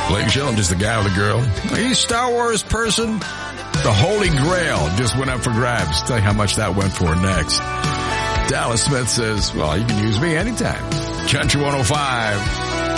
Blake Shelton, just the guy with the girl. He's a Star Wars person. The Holy Grail just went up for grabs. Tell you how much that went for next. Dallas Smith says, well, you can use me anytime. Country 105.